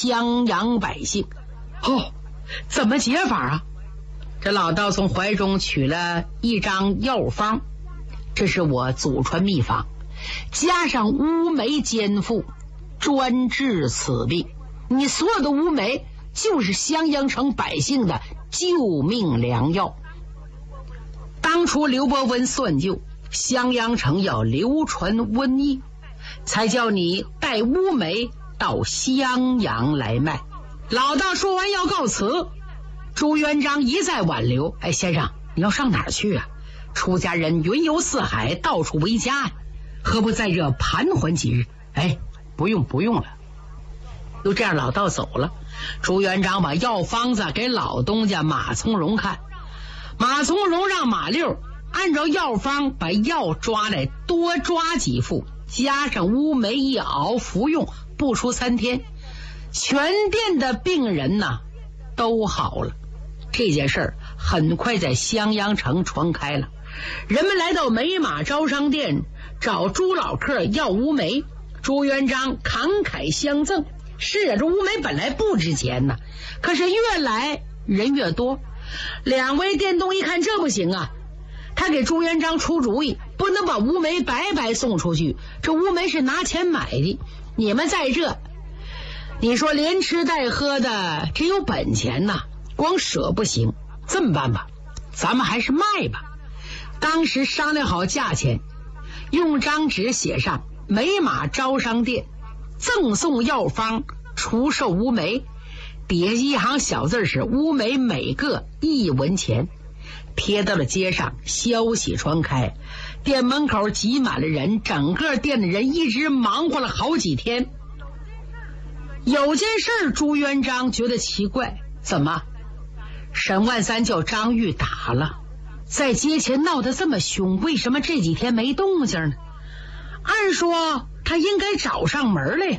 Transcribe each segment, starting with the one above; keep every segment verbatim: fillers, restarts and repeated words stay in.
襄阳百姓。哦，怎么解法啊？这老道从怀中取了一张药方，这是我祖传秘方，加上乌梅煎服，专治此病。你所有的乌梅就是襄阳城百姓的救命良药。当初刘伯温算计襄阳城要流传瘟疫，才叫你带乌梅到襄阳来卖。老道说完要告辞，朱元璋一再挽留。哎，先生，你要上哪儿去啊？出家人云游四海，到处为家呀，何不在这盘桓几日？哎，不用不用了。就这样，老道走了。朱元璋把药方子给老东家马从容看，马从容让马六按照药方把药抓来，多抓几副，加上乌梅一熬服用，不出三天，全店的病人呢都好了。这件事儿很快在襄阳城传开了，人们来到美马招商店找朱老客要乌梅，朱元璋慷慨相赠。是啊，这乌梅本来不值钱呢，可是越来人越多。两位店东一看这不行啊，他给朱元璋出主意，不能把乌梅白白送出去，这乌梅是拿钱买的，你们在这你说连吃带喝的，这有本钱呐，光舍不行。这么办吧，咱们还是卖吧。当时商量好价钱，用张纸写上美马招商店赠送药方，出售乌梅，底下一行小字是乌梅每个一文钱，贴到了街上。消息传开，店门口挤满了人，整个店的人一直忙活了好几天。有件事朱元璋觉得奇怪，怎么沈万三叫张玉打了，在街前闹得这么凶，为什么这几天没动静呢？按说他应该找上门来呀，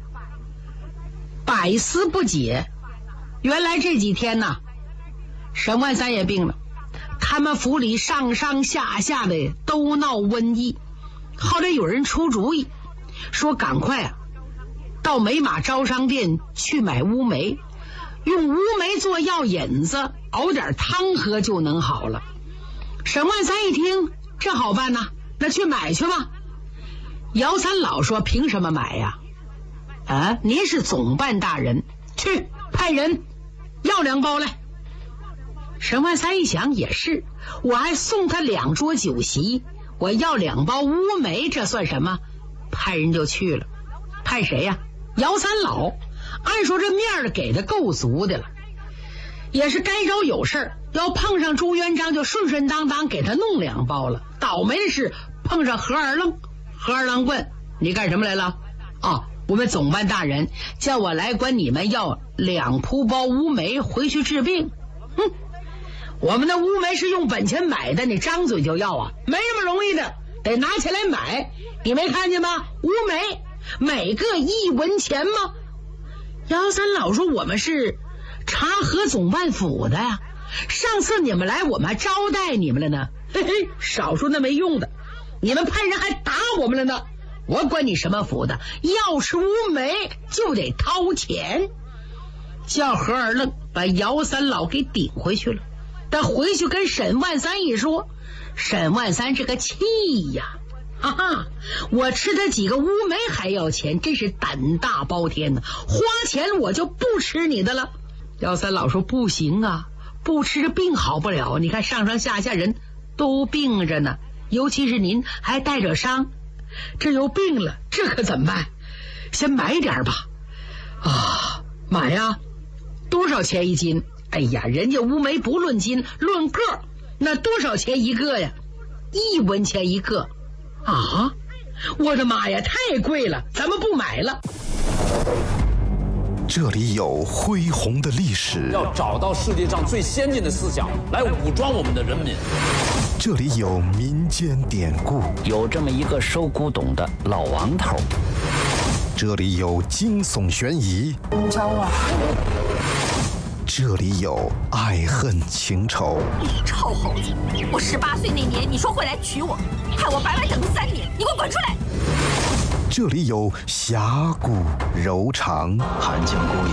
百思不解。原来这几天呢，沈万三也病了，他们府里上上下下的都闹瘟疫。后来有人出主意，说赶快啊，到美马招商店去买乌梅，用乌梅做药引子，熬点汤喝就能好了。沈万三一听，这好办呐，那去买去吧。姚三老说：“凭什么买呀？啊，您是总办大人，去派人要两包来。”沈万三一想也是，我还送他两桌酒席，我要两包乌梅，这算什么？派人就去了。派谁呀？姚三老。按说这面儿给的够足的了，也是该着有事儿，要碰上朱元璋就顺顺当当给他弄两包了。倒霉的是碰上何二愣。何二郎问：“你干什么来了？”啊，我们总办大人叫我来管你们要两铺包乌梅回去治病。哼，我们的乌梅是用本钱买的，你张嘴就要啊，没那么容易的，得拿钱来买。你没看见吗？乌梅每个一文钱吗？姚三老说：“我们是察河总办府的呀，上次你们来我们还招待你们了呢。嘿嘿，少说那没用的，你们派人还打我们了呢，我管你什么府的，要吃乌梅就得掏钱。”叫何二愣把姚三老给顶回去了。但回去跟沈万三一说，沈万三这个气呀，哈哈，我吃他几个乌梅还要钱，真是胆大包天呢，花钱我就不吃你的了。姚三老说：“不行啊，不吃这病好不了，你看上上下下人都病着呢，尤其是您还带着伤，这又病了，这可怎么办？先买点吧。”啊，买呀，多少钱一斤？哎呀，人家乌梅不论斤论个，那多少钱一个呀？一文钱一个。啊，我的妈呀，太贵了，咱们不买了。 这里有恢宏的历史， 要找到世界上最先进的思想来武装我们的人民。 这里有民间典故， 有这么一个收古董的老王头。 这里有惊悚悬疑， 你找我？ 这里有爱恨情仇。 你臭猴子！我十八岁那年你说会来娶我，害我白白等了三年，你给我滚出来！ 这里有侠骨柔肠， 汉江孤